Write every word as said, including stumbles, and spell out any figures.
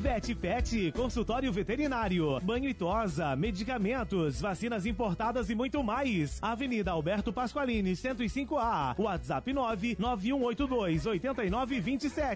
Vet Pet, consultório veterinário, banho e tosa, medicamentos, vacinas importadas e muito mais. Avenida Alberto Pasqualini, cento e cinco A. WhatsApp nove nove um oito dois oito nove dois sete.